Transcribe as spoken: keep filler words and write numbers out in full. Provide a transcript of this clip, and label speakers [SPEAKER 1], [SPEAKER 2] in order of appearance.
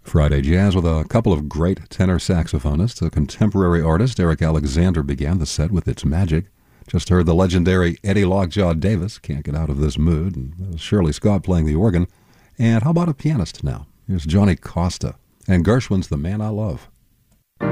[SPEAKER 1] Friday Jazz with a couple of great tenor saxophonists. A contemporary artist, Eric Alexander, began the set with It's Magic. Just heard the legendary Eddie Lockjaw Davis, Can't Get Out of This Mood, and that was Shirley Scott playing the organ. And how about a pianist now? Here's Johnny Costa, and Gershwin's The Man I Love.